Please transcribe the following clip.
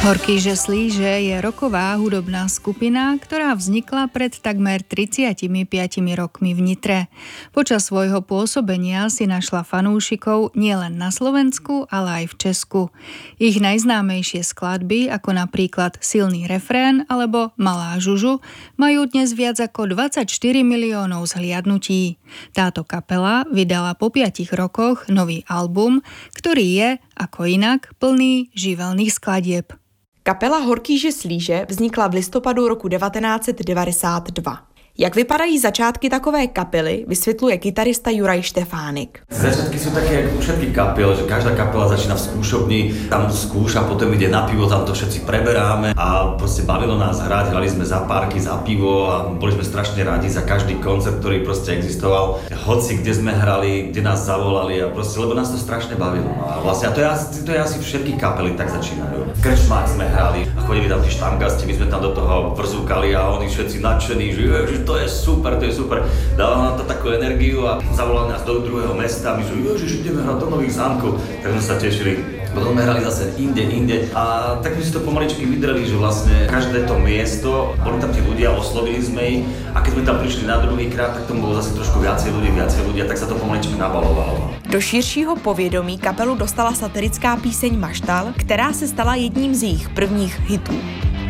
Horkýže Slíže je rocková hudobná skupina, ktorá vznikla pred takmer 35 rokmi v Nitre. Počas svojho pôsobenia si našla fanúšikov nielen na Slovensku, ale aj v Česku. Ich najznámejšie skladby, ako napríklad Silný refrén alebo Malá žužu, majú dnes viac ako 24 miliónov zhliadnutí. Táto kapela vydala po 5 rokoch nový album, ktorý je, ako inak, plný živelných skladieb. Kapela Horkýže Slíže vznikla v listopadu roku 1992. Jak vypadají začátky takové kapely, vysvětluje kytarista Juraj Štefánik. Začiatky sú také jak u všetkých kapiel, že každá kapela začína v skúšovni, tam skúša, potom ide na pivo, tam to všetci preberáme a proste bavilo nás hrať, hrali sme za párky, za pivo a boli sme strašne rádi za každý koncert, ktorý proste existoval. Hoci kde sme hrali, kde nás zavolali a proste, lebo nás to strašne bavilo. A vlastne to je asi všetky kapely tak začínajú. V krčmách sme hrali a chodili tam tí štamgasti, my sme tam do toho vrzúkali a oni všetci nadšení, že to je super. Dával nám to takú energiu a zavolali nás do druhého mesta a my že ježiš, ideme hrať do Nových Zámkov. Tak sme sa tešili. Potom sme hrali zase inde a tak my si to pomaličky vydreli, že vlastne každé to miesto, boli tam tí ľudia, oslovili sme ich a keď sme tam prišli na druhý krát, tak tomu bolo zase trošku viacej ľudí, tak sa to pomaličky nabalovalo. Do širšího povědomí kapelu dostala satirická píseň Maštal, která se stala jedním z jejich prvních hitů.